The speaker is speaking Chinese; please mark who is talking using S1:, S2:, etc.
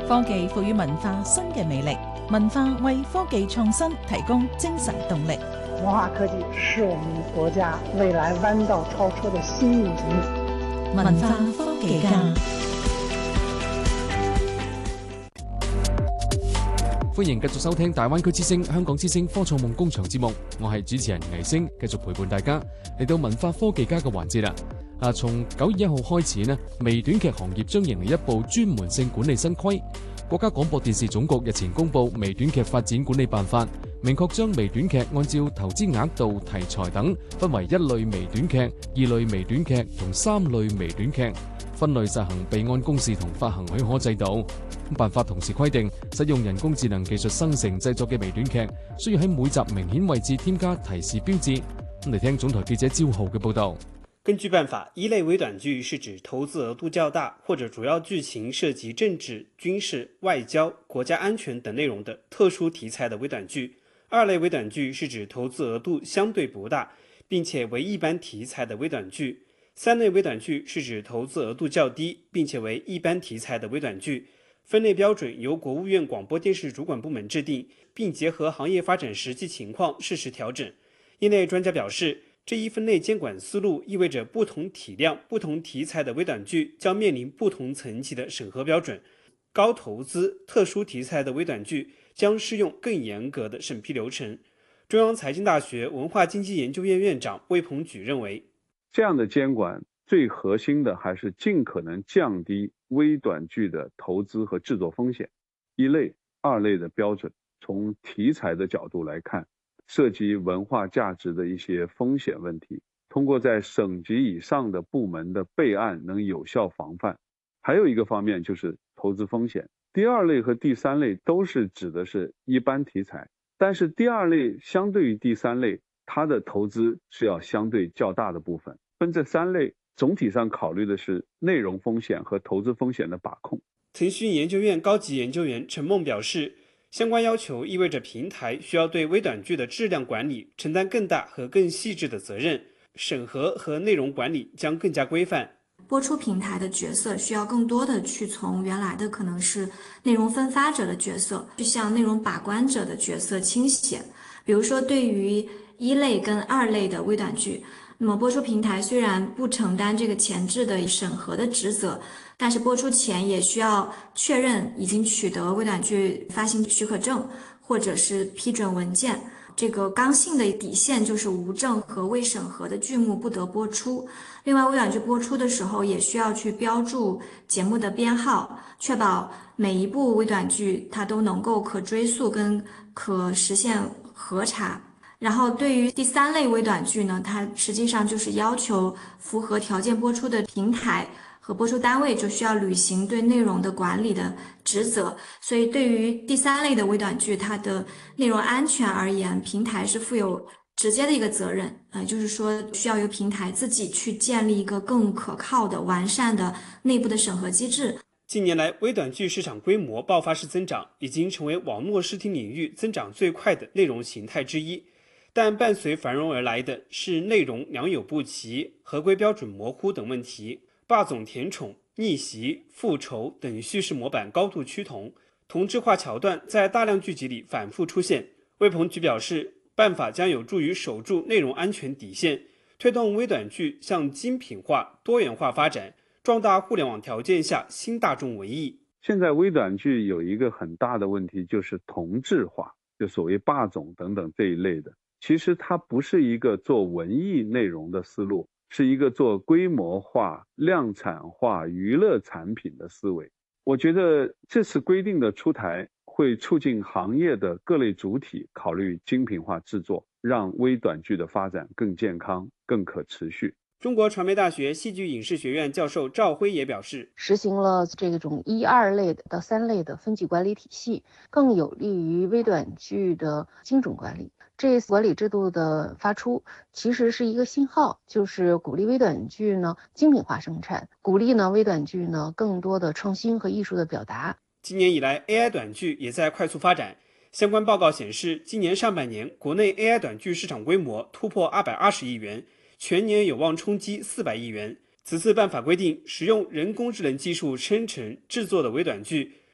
S1: 科技賦予文化新嘅魅力，文化為科技創新提供精神動力。
S2: 文化科技是我們國家未來彎道超車的新引擎。
S1: 文化科技家，
S3: 歡迎繼續收聽大灣區之聲、香港之聲科創夢工場節目，我係主持人倪星，繼續陪伴大家嚟到文化科技家嘅環節啦。從9月1號開始呢，微短劇行業將迎嚟一部專門性管理新規。國家廣播電視總局日前公布微短劇發展管理辦法，明確將微短劇按照投資額度、題材等分為1類微短劇、2類微短劇同3類微短劇，分類實行備案公示同發行許可制度。辦法同時規定，使用人工智能技術生成製作嘅微短劇，需要喺每集明顯位置添加提示標誌。嚟聽總台記者焦浩嘅報道。
S4: 根據辦法，1類微短劇是指投資額度較大或者主要劇情涉及政治、軍事、外交、國家安全等內容的特殊題材的微短劇。2類微短劇是指投資額度相對不大，並且為一般題材的微短劇。3類微短劇是指投資額度較低，並且為一般題材的微短劇。分類標準由國務院廣播電視主管部門制定，並結合行業發展實際情況適時調整。業內專家表示，這一分類監管思路意味着不同體量、不同題材的微短劇將面臨不同層級的審核標準。高投資、特殊題材的微短劇將適用更嚴格的審批流程。中央財經大學文化經濟研究院院長魏鵬舉認為，
S5: 這樣的監管最核心的還是盡可能降低微短劇的投資和製作風險。1類、2類的標準，從題材的角度來看，涉及文化價值的一些風險問題，通過在省級以上的部門的備案能有效防範。還有一個方面就是投資風險。第2類和第3類都是指的是一般題材，但是第2類相對於第3類，它的投資是要相對較大的部分。分這3類，總體上考慮的是內容風險和投資風險的把控。
S4: 騰訊研究院高級研究員陳夢表示，相關要求意味着平台需要對微短劇的質量管理承擔更大和更細緻的責任，審核和內容管理將更加規範。
S6: 播出平台的角色需要更多的去從原來的可能是內容分發者的角色，去向內容把關者的角色傾斜。比如說對於1類跟2類的微短劇，那麼播出平台雖然不承擔這個前置的審核的職責，但是播出前也需要確認已經取得微短劇發行許可證或者是批准文件。這個剛性的底線就是無證和未審核的劇目不得播出。另外，微短劇播出的時候也需要去標注節目的編號，確保每一部微短劇它都能夠可追溯跟可實現核查。然後對於第3類微短劇呢，它實際上就是要求符合條件播出的平台和播出單位就需要履行對內容的管理的職責。所以對於第3類的微短劇，它的內容安全而言，平台是負有直接的一個責任，就是說需要由平台自己去建立一個更可靠的、完善的內部的審核機制。
S4: 近年來，微短劇市場規模爆發式增長，已經成為網絡視聽領域增長最快的內容形態之一。但伴隨繁榮而來的是內容良莠不齊、合規標準模糊等問題，霸總甜寵、逆襲、復仇等敘事模板高度趨同，同質化橋段在大量劇集裡反覆出現。魏鵬舉表示，辦法將有助於守住內容安全底線，推動微短劇向精品化、多元化發展，壯大互聯網條件下新大眾文藝。
S5: 現在微短劇有一個很大的問題，就是同質化，就所謂霸總等等這一類的。其實它不是一個做文藝內容的思路，是一個做規模化、量產化娛樂產品的思維。我覺得這次規定的出台，會促進行業的各類主體考慮精品化製作，讓微短劇的發展更健康、更可持續。
S4: 中國傳媒大學戲劇影視學院教授趙輝也表示，
S7: 實行了這種1、2類到3類的分級管理體系，更有利於微短劇的精準管理。這次管理制度的發出，其實是一個信號，就是鼓勵微短劇呢精品化生產，鼓勵呢微短劇呢更多的創新和藝術的表達。
S4: 今年以來 AI 短劇也在快速發展，相關報告顯示，今年上半年國內 AI 短劇市場規模突破220億元，全年有望衝擊400億元。此次辦法規定，使用人工智能技術生成製作的微短劇